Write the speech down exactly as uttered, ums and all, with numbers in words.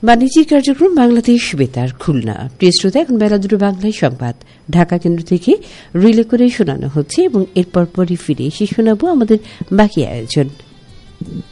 বাণিজ্যিক কার্যক্রম বাংলাদেশ বেতার খুলনা। প্রিয় শ্রোতা, এখন বেলা দুটো বাংলায় সংবাদ ঢাকা কেন্দ্র থেকে রিলে করে শোনানো হচ্ছে এবং এরপর পরই ফিরে এসে শোনাবো আমাদের বাকি আয়োজন।